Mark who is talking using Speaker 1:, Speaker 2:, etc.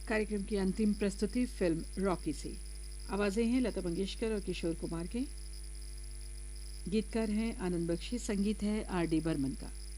Speaker 1: कार्यक्रम की अंतिम प्रस्तुति फिल्म रॉकी से। आवाजें हैं लता मंगेशकर और किशोर कुमार के। गीतकार हैं आनंद बख्शी, संगीत है आर डी बर्मन का।